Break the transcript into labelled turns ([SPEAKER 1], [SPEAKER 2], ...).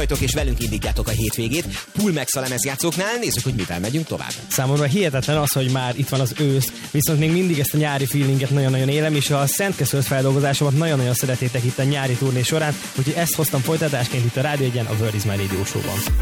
[SPEAKER 1] és velünk indítjátok a hétvégét. Pulmex a lemezjátszóknál, nézzük, hogy mivel megyünk tovább.
[SPEAKER 2] Számomra hihetetlen az, hogy már itt van az ősz, viszont még mindig ezt a nyári feelinget nagyon-nagyon élem, és a Szentkesszőt feldolgozásomat nagyon-nagyon szeretétek itt a nyári turné során, úgyhogy ezt hoztam folytatásként itt a Rádió 1-en, a World is My Radio Show-ban.